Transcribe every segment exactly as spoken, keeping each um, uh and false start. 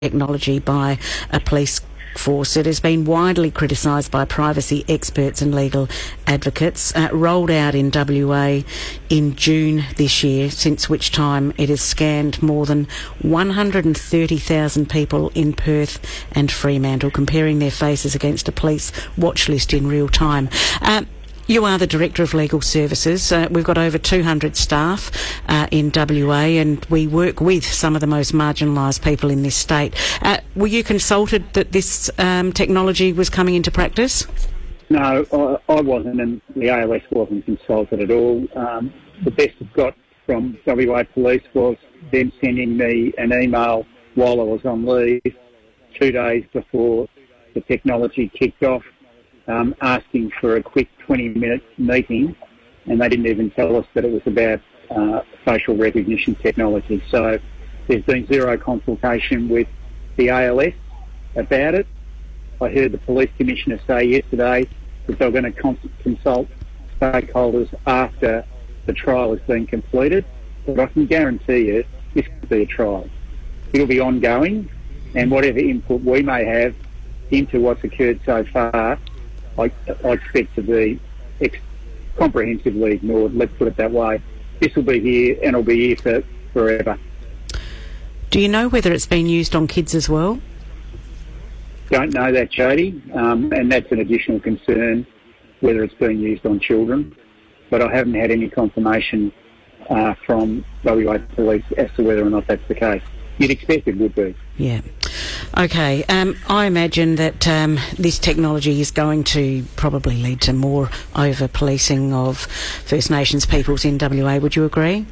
technology by a police force. It has been widely criticised by privacy experts and legal advocates. Uh, rolled out in W A in June this year, since which time it has scanned more than one hundred thirty thousand people in Perth and Fremantle, comparing their faces against a police watch list in real time. Uh, You are the Director of Legal Services. Uh, we've got over two hundred staff uh, in W A, and we work with some of the most marginalised people in this state. Uh, were you consulted that this um, technology was coming into practice? No, I, I wasn't, and the A L S wasn't consulted at all. Um, the best I've got from W A Police was them sending me an email while I was on leave, two days before the technology kicked off, Um, asking for a quick twenty-minute meeting, and they didn't even tell us that it was about uh, facial recognition technology. So there's been zero consultation with the A L S about it. I heard the Police Commissioner say yesterday that they were going to cons- consult stakeholders after the trial has been completed, but I can guarantee you this will be a trial. It'll be ongoing, and whatever input we may have into what's occurred so far, I, I expect to be ex- comprehensively ignored, let's put it that way. This will be here, and it'll be here for forever. Do you know whether it's been used on kids as well? Don't know that, Jody, um, and that's an additional concern, whether it's being used on children. But I haven't had any confirmation uh, from W A Police as to whether or not that's the case. You'd expect it would be. Yeah. Okay. Um, I imagine that um, this technology is going to probably lead to more over-policing of First Nations peoples in W A. Would you agree?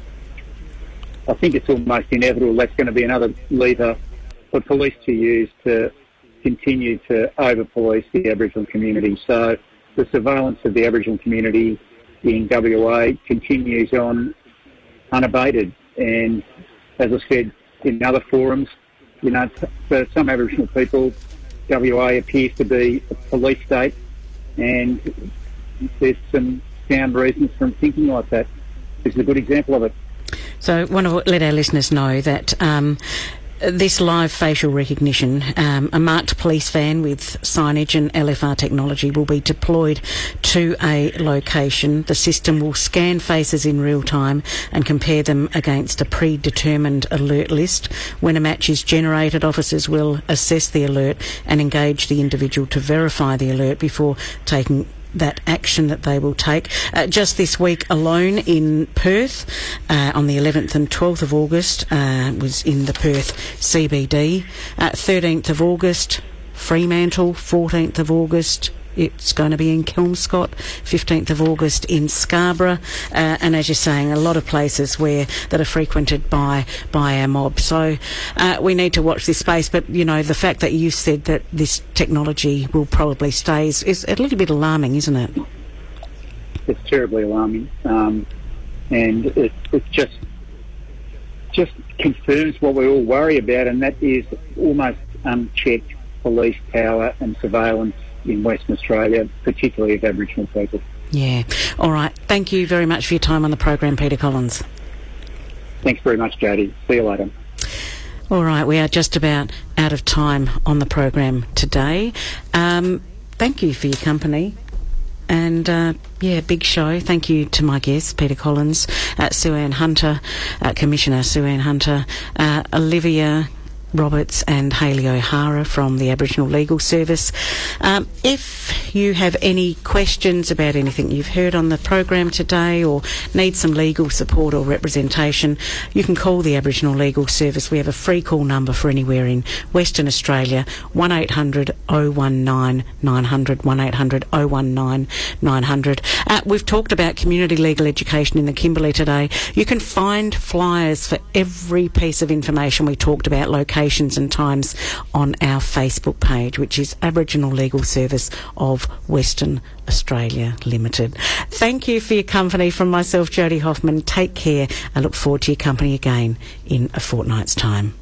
I think it's almost inevitable. That's going to be another lever for police to use to continue to over-police the Aboriginal community. So the surveillance of the Aboriginal community in W A continues on unabated. And as I said in other forums, you know, for some Aboriginal people, W A appears to be a police state, and there's some sound reasons for thinking like that. This is a good example of it. So I want to let our listeners know that um, this live facial recognition, um, a marked police van with signage and L F R technology will be deployed to a location. The system will scan faces in real time and compare them against a predetermined alert list. When a match is generated, officers will assess the alert and engage the individual to verify the alert before taking that action that they will take. Uh, just this week alone in Perth, uh, on the eleventh and twelfth of August, uh, was in the Perth C B D. Uh, thirteenth of August, Fremantle. fourteenth of August, it's going to be in Kelmscott. fifteenth of August in Scarborough. Uh, and as you're saying, a lot of places where that are frequented by by our mob. So uh, we need to watch this space. But, you know, the fact that you said that this technology will probably stay is, is a little bit alarming, isn't it? It's terribly alarming. Um, and it, it just, just confirms what we all worry about, and that is almost unchecked police power and surveillance in Western Australia, particularly of Aboriginal people. Yeah. All right. Thank you very much for your time on the program, Peter Collins. Thanks very much, Jody. See you later. All right. We are just about out of time on the program today. Um, thank you for your company. And, uh, yeah, big show. Thank you to my guests, Peter Collins, uh, Sue-Ann Hunter, uh, Commissioner Sue-Ann Hunter, uh, Olivia Roberts and Hayley O'Hara from the Aboriginal Legal Service. Um, if you have any questions about anything you've heard on the program today or need some legal support or representation, you can call the Aboriginal Legal Service. We have a free call number for anywhere in Western Australia, one eight hundred oh one nine nine hundred, one eight hundred oh one nine nine hundred. Uh, we've talked about community legal education in the Kimberley today. You can find flyers for every piece of information we talked about, locations and times, on our Facebook page, which is Aboriginal Legal Service of Western Australia Limited. Thank you for your company. From myself, Jody Hoffman, take care. I look forward to your company again in a fortnight's time.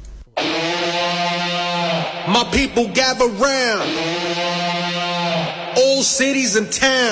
My people gather round, all cities and towns.